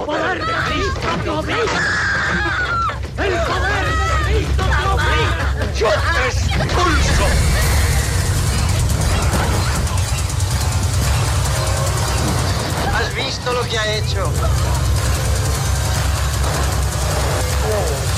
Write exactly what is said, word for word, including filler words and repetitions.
poder de Cristo te obliga! ¡El poder de Cristo te obliga! ¡Yo te expulso! ¿Has visto lo que ha hecho? Oh.